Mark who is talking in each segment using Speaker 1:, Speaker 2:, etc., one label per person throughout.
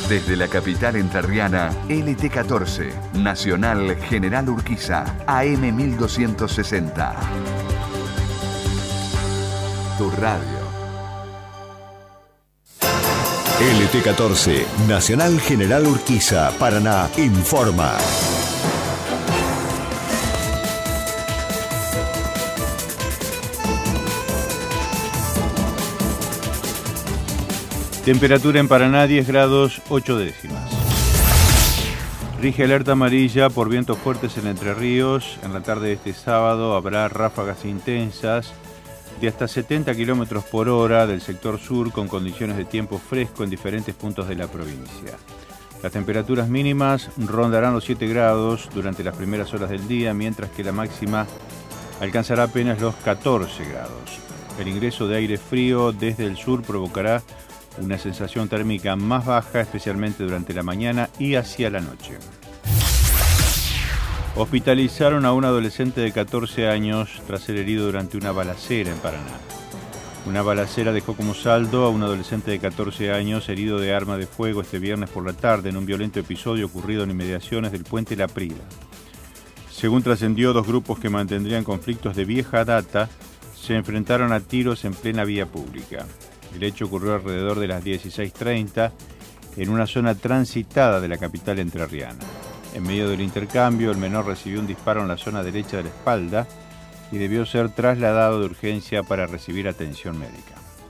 Speaker 1: Desde la capital entrerriana, LT14, Nacional General Urquiza, AM 1260. Tu radio.
Speaker 2: LT14, Nacional General Urquiza, Paraná, informa.
Speaker 3: Temperatura en Paraná 10 grados 8 décimas. Rige alerta amarilla por vientos fuertes en Entre Ríos. En la tarde de este sábado habrá ráfagas intensas de hasta 70 kilómetros por hora del sector sur, con condiciones de tiempo fresco en diferentes puntos de la provincia. Las temperaturas mínimas rondarán los 7 grados durante las primeras horas del día, mientras que la máxima alcanzará apenas los 14 grados. El ingreso de aire frío desde el sur provocará una sensación térmica más baja, especialmente durante la mañana y hacia la noche. Hospitalizaron a un adolescente de 14 años tras ser herido durante una balacera en Paraná. Una balacera dejó como saldo a un adolescente de 14 años herido de arma de fuego este viernes por la tarde en un violento episodio ocurrido en inmediaciones del puente La Prida. Según trascendió, dos grupos que mantendrían conflictos de vieja data se enfrentaron a tiros en plena vía pública. El hecho ocurrió alrededor de las 16:30 en una zona transitada de la capital entrerriana. En medio del intercambio, el menor recibió un disparo en la zona derecha de la espalda y debió ser trasladado de urgencia para recibir atención médica.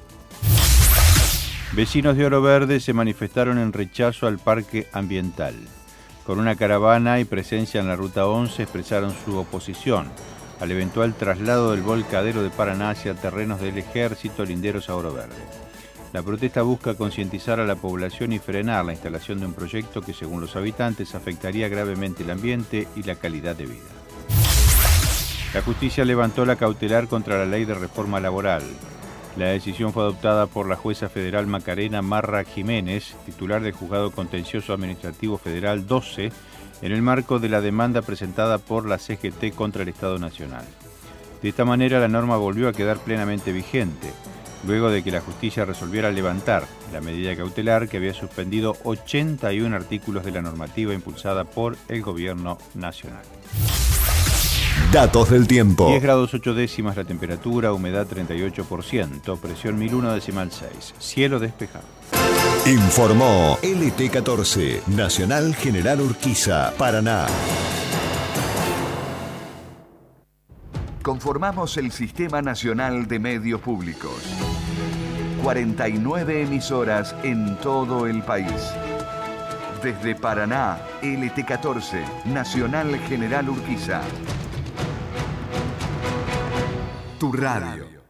Speaker 3: Vecinos de Oro Verde se manifestaron en rechazo al parque ambiental. Con una caravana y presencia en la Ruta 11 expresaron su oposición al eventual traslado del volcadero de Paraná hacia terrenos del Ejército linderos a Oro Verde. La protesta busca concientizar a la población y frenar la instalación de un proyecto que, según los habitantes, afectaría gravemente el ambiente y la calidad de vida. La justicia levantó la cautelar contra la ley de reforma laboral. La decisión fue adoptada por la jueza federal Macarena Marra Jiménez, titular del Juzgado Contencioso Administrativo Federal 12, en el marco de la demanda presentada por la CGT contra el Estado Nacional. De esta manera, la norma volvió a quedar plenamente vigente, luego de que la justicia resolviera levantar la medida cautelar que había suspendido 81 artículos de la normativa impulsada por el Gobierno Nacional.
Speaker 2: Datos del tiempo.
Speaker 3: 10 grados 8 décimas la temperatura, humedad 38%, presión 1001,6, cielo despejado.
Speaker 2: Informó LT14, Nacional General Urquiza, Paraná.
Speaker 1: Conformamos el Sistema Nacional de Medios Públicos. 49 emisoras en todo el país. Desde Paraná, LT14, Nacional General Urquiza. Tu radio.